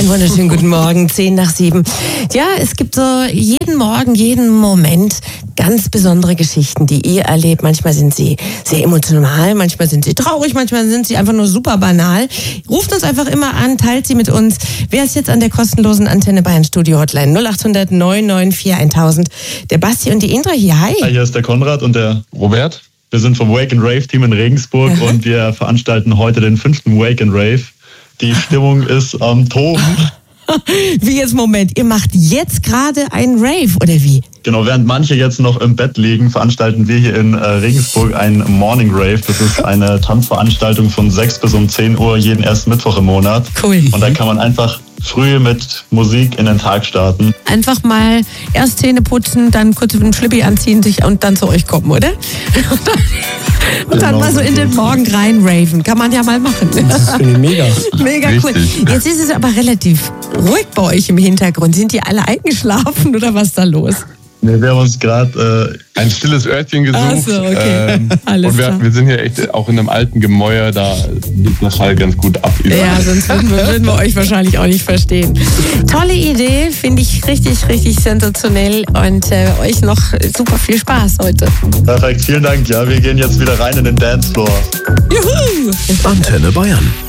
Einen wunderschönen guten Morgen, 6:10. Ja, es gibt so jeden Morgen, jeden Moment ganz besondere Geschichten, die ihr erlebt. Manchmal sind sie sehr emotional, manchmal sind sie traurig, manchmal sind sie einfach nur super banal. Ruft uns einfach immer an, teilt sie mit uns. Wer ist jetzt an der kostenlosen Antenne Bayern Studio Hotline? 0800 994 1000. Der Basti und die Indra hier. Hi. Hi, hier ist der Konrad und der Robert. Wir sind vom Wake and Rave Team in Regensburg und wir veranstalten heute den 5. Wake and Rave. Die Stimmung ist am Toben. Wie jetzt, Moment, ihr macht jetzt gerade einen Rave, oder wie? Genau, während manche jetzt noch im Bett liegen, veranstalten wir hier in Regensburg einen Morning Rave. Das ist eine Tanzveranstaltung von 6 bis um 10 Uhr jeden ersten Mittwoch im Monat. Cool. Und dann kann man einfach früh mit Musik in den Tag starten. Einfach mal erst Zähne putzen, dann kurz einen Schlippi anziehen sich und dann zu euch kommen, oder? Und dann mal so in den Morgen rein raven. Kann man ja mal machen. Das finde ich mega. Mega cool. Jetzt ist es aber relativ ruhig bei euch im Hintergrund. Sind die alle eingeschlafen oder was ist da los? Wir haben uns gerade ein stilles Örtchen gesucht. Ach so, okay. Alles und klar. wir sind hier echt auch in einem alten Gemäuer, da geht der Schall ganz gut ab. Ja, sonst würden wir euch wahrscheinlich auch nicht verstehen. Tolle Idee, finde ich richtig, richtig sensationell und euch noch super viel Spaß heute. Perfekt, vielen Dank. Ja, wir gehen jetzt wieder rein in den Dancefloor. Juhu! Antenne Bayern.